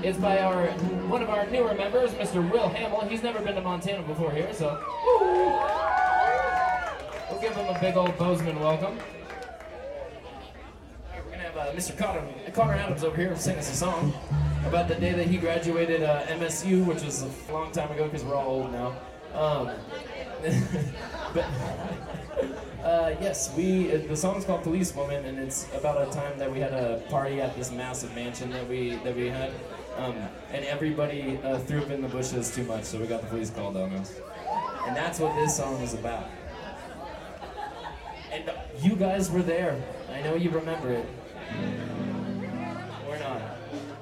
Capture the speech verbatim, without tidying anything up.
It's by our one of our newer members, Mister Will Hamill. He's never been to Montana before here, so woo. We'll give him a big old Bozeman welcome. We're gonna have uh, Mister Connor, Connor Adams over here sing us a song about the day that he graduated uh, M S U, which was a long time ago because we're all old now. Um, but uh, yes, we the song's called Policewoman, and it's about a time that we had a party at this massive mansion that we that we had, um, and everybody uh, threw up in the bushes too much, so we got the police called on us. And that's what this song is about. And you guys were there. I know you remember it. Or not.